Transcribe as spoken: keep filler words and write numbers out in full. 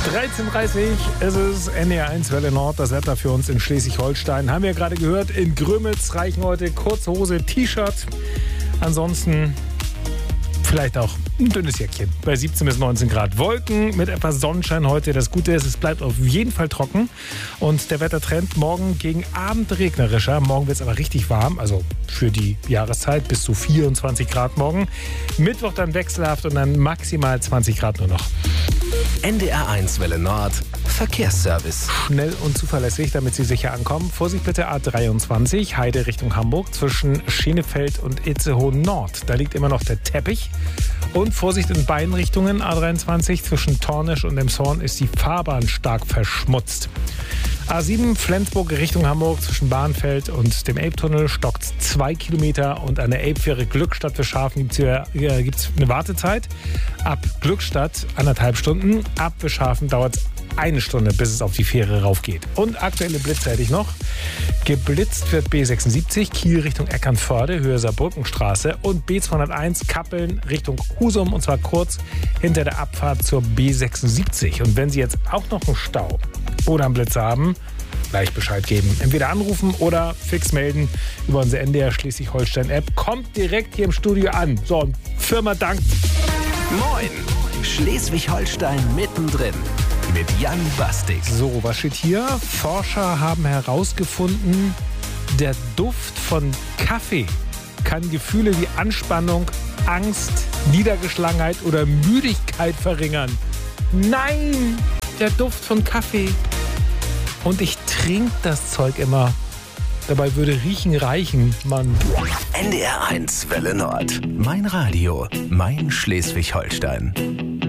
dreizehn Uhr dreißig ist es, N D R eins Welle Nord, das Wetter für uns in Schleswig-Holstein. Haben wir ja gerade gehört, in Grömitz reichen heute kurze Hose, T-Shirt. Ansonsten vielleicht auch ein dünnes Jäckchen bei siebzehn bis neunzehn Grad. Wolken mit etwas Sonnenschein heute. Das Gute ist, es bleibt auf jeden Fall trocken. Und der Wettertrend morgen gegen Abend regnerischer. Morgen wird es aber richtig warm, also für die Jahreszeit bis zu vierundzwanzig Grad morgen. Mittwoch dann wechselhaft und dann maximal zwanzig Grad nur noch. N D R eins Welle Nord Verkehrsservice. Schnell und zuverlässig, damit Sie sicher ankommen. Vorsicht bitte A dreiundzwanzig, Heide Richtung Hamburg, zwischen Schenefeld und Itzehoe Nord. Da liegt immer noch der Teppich. Und Vorsicht in beiden Richtungen, A dreiundzwanzig, zwischen Tornisch und Emshorn ist die Fahrbahn stark verschmutzt. A sieben, Flensburg Richtung Hamburg, zwischen Bahnfeld und dem Elbtunnel stockt zwei Kilometer und an der Elbfähre Glückstadt für Schafen gibt es eine Wartezeit. Ab Glückstadt anderthalb Stunden, ab Schafen dauert es eine Stunde, bis es auf die Fähre raufgeht. Und aktuelle Blitze hätte ich noch. Geblitzt wird B sechsundsiebzig, Kiel Richtung Eckernförde, Höhe Saarbrückenstraße und B zweihunderteins, Kappeln Richtung Husum, und zwar kurz hinter der Abfahrt zur B sechsundsiebzig. Und wenn Sie jetzt auch noch einen Stau oder einen Blitz haben, gleich Bescheid geben. Entweder anrufen oder fix melden über unsere N D R Schleswig-Holstein-App. Kommt direkt hier im Studio an. So, und Firma dankt. Moin, Schleswig-Holstein mittendrin. Mit Jan Bastik. So, was steht hier? Forscher haben herausgefunden, der Duft von Kaffee kann Gefühle wie Anspannung, Angst, Niedergeschlagenheit oder Müdigkeit verringern. Nein, der Duft von Kaffee. Und ich trinke das Zeug immer. Dabei würde riechen reichen, Mann. N D R eins Welle Nord. Mein Radio, mein Schleswig-Holstein.